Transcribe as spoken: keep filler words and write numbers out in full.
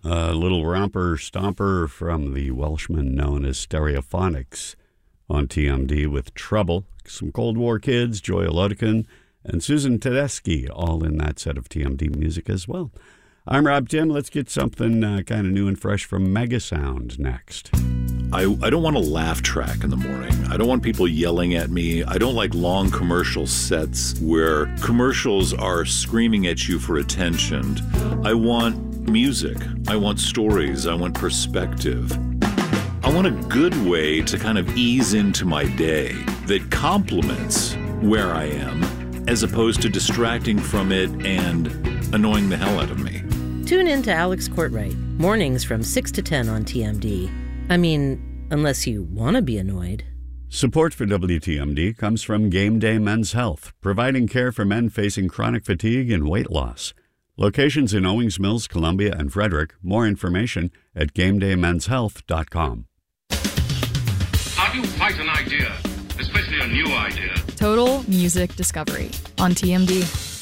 A little romper stomper from the Welshman known as Stereophonics on T M D with Trouble. Some Cold War kids, Joy Olodikin, and Susan Tedeschi, all in that set of T M D music as well. I'm Rob Tim. Let's get something uh, kind of new and fresh from Megasound next. I, I don't want a laugh track in the morning. I don't want people yelling at me. I don't like long commercial sets where commercials are screaming at you for attention. I want music. I want stories. I want perspective. I want a good way to kind of ease into my day that complements where I am as opposed to distracting from it and annoying the hell out of me. Tune in to Alex Courtwright, mornings from six to ten on T M D. I mean, unless you want to be annoyed. Support for W T M D comes from Game Day Men's Health, providing care for men facing chronic fatigue and weight loss. Locations in Owings Mills, Columbia, and Frederick. More information at game day men's health dot com. How do you fight an idea, especially a new idea? Total Music Discovery on T M D.